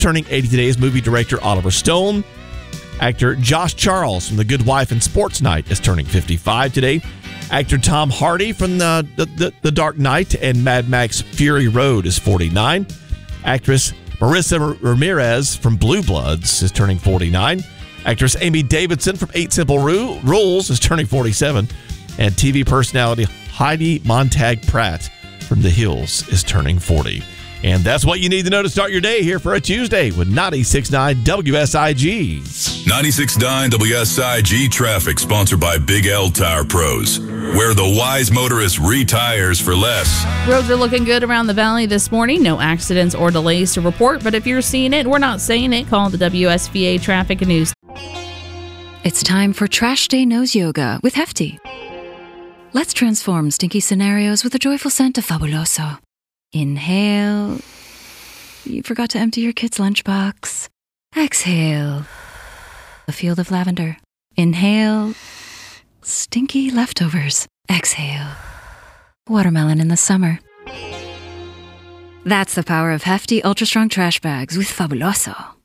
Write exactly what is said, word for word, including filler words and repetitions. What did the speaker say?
turning eighty today is movie director Oliver Stone. Actor Josh Charles from The Good Wife and Sports Night is turning fifty-five today. Actor Tom Hardy from the, the, the, the Dark Knight and Mad Max Fury Road is forty-nine. Actress Marissa Ramirez from Blue Bloods is turning forty-nine. Actress Amy Davidson from Eight Simple Ru- Rules is turning forty-seven. And T V personality Heidi Montag Pratt from The Hills is turning forty. And that's what you need to know to start your day here for a Tuesday with ninety-six point nine W S I G. ninety-six point nine W S I G traffic, sponsored by Big L Tire Pros, where the wise motorist retires for less. Roads are looking good around the valley this morning. No accidents or delays to report, but if you're seeing it, we're not saying it, call the W S V A Traffic and News. It's time for Trash Day Nose Yoga with Hefty. Let's transform stinky scenarios with a joyful scent of Fabuloso. Inhale. You forgot to empty your kid's lunchbox. Exhale. A field of lavender. Inhale. Stinky leftovers. Exhale. Watermelon in the summer. That's the power of Hefty Ultra Strong Trash Bags with Fabuloso.